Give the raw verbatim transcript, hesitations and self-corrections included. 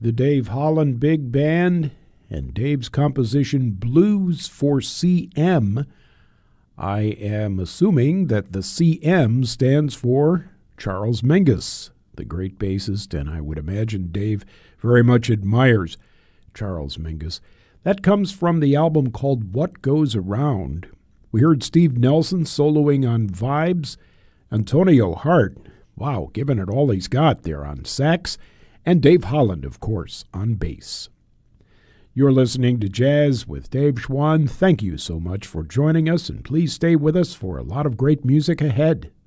the Dave Holland Big Band and Dave's composition Blues for C M. I am assuming that the C M stands for Charles Mingus, the great bassist, and I would imagine Dave very much admires Charles Mingus. That comes from the album called What Goes Around. We heard Steve Nelson soloing on vibes, Antonio Hart, wow, giving it all he's got there on sax, and Dave Holland, of course, on bass. You're listening to Jazz with Dave Schwann. Thank you so much for joining us, and please stay with us for a lot of great music ahead.